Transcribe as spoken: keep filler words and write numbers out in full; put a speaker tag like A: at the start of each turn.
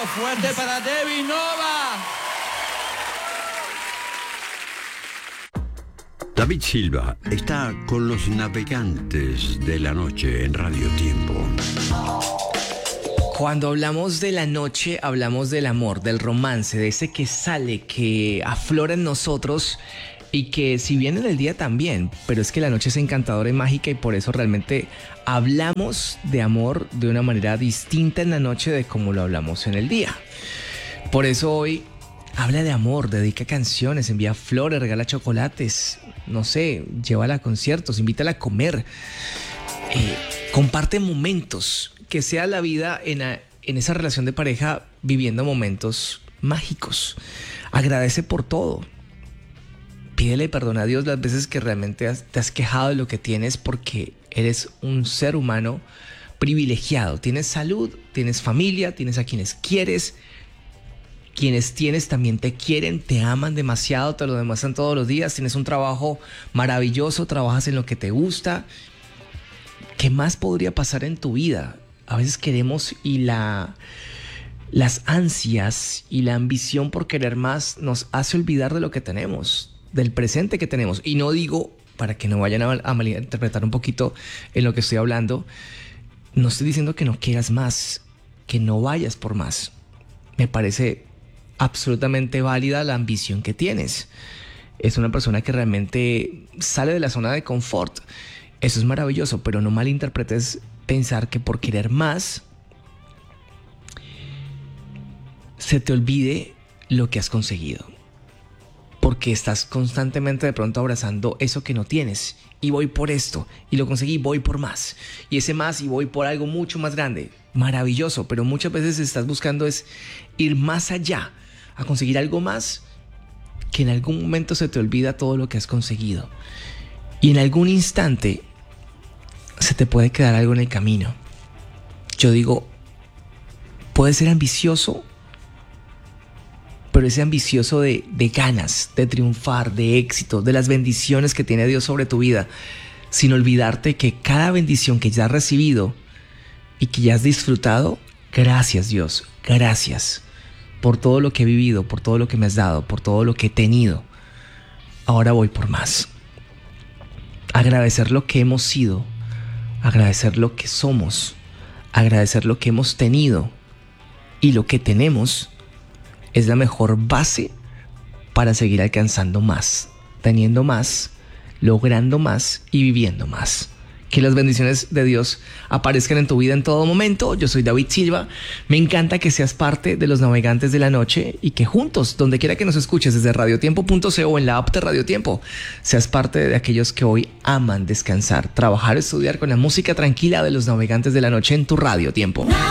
A: fuerte para David Nova.
B: David Silva está con los navegantes de la noche en Radio Tiempo.
C: Cuando hablamos de la noche, hablamos del amor, del romance, de ese que sale, que aflora en nosotros y que si bien en el día también, pero es que la noche es encantadora y mágica y por eso realmente hablamos de amor de una manera distinta en la noche de como lo hablamos en el día. Por eso hoy habla de amor, dedica canciones, envía flores, regala chocolates, no sé, llévala a conciertos, invítala a comer, eh, comparte momentos, que sea la vida en, a, en esa relación de pareja viviendo momentos mágicos. Agradece por todo. Pídele perdón a Dios las veces que realmente has, te has quejado de lo que tienes porque eres un ser humano privilegiado. Tienes salud, tienes familia, tienes a quienes quieres. Quienes tienes también te quieren, te aman demasiado, te lo demuestran todos los días. Tienes un trabajo maravilloso, trabajas en lo que te gusta. ¿Qué más podría pasar en tu vida? A veces queremos y la, las ansias y la ambición por querer más nos hace olvidar de lo que tenemos, del presente que tenemos. Y no digo, para que no vayan a, a malinterpretar un poquito en lo que estoy hablando, no estoy diciendo que no quieras más, que no vayas por más. Me parece absolutamente válida la ambición que tienes. Es una persona que realmente sale de la zona de confort. Eso es maravilloso, pero no malinterpretes pensar que por querer más se te olvide lo que has conseguido. Porque estás constantemente de pronto abrazando eso que no tienes. Y voy por esto, y lo conseguí, voy por más. Y ese más, y voy por algo mucho más grande. Maravilloso, pero muchas veces estás buscando es ir más allá, a conseguir algo más, que en algún momento se te olvida todo lo que has conseguido. Y en algún instante se te puede quedar algo en el camino. Yo digo, puedes ser ambicioso, pero ese ambicioso de, de ganas, de triunfar, de éxito, de las bendiciones que tiene Dios sobre tu vida, sin olvidarte que cada bendición que ya has recibido y que ya has disfrutado, gracias Dios, gracias por todo lo que he vivido, por todo lo que me has dado, por todo lo que he tenido. Ahora voy por más. Agradecer lo que hemos sido, agradecer lo que somos, agradecer lo que hemos tenido y lo que tenemos es la mejor base para seguir alcanzando más, teniendo más, logrando más y viviendo más. Que las bendiciones de Dios aparezcan en tu vida en todo momento. Yo soy David Silva. Me encanta que seas parte de los navegantes de la noche y que juntos, donde quiera que nos escuches, desde radiotiempo punto co o en la app de Radio Tiempo, seas parte de aquellos que hoy aman descansar, trabajar, estudiar con la música tranquila de los navegantes de la noche en tu Radio Tiempo.